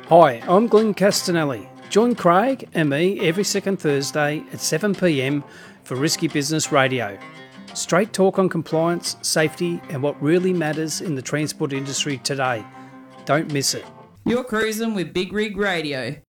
Hi, I'm Glenn Castanelli. Join Craig and me every second Thursday at 7 p.m. for Risky Business Radio. Straight talk on compliance, safety and what really matters in the transport industry today. Don't miss it. You're cruising with Big Rig Radio.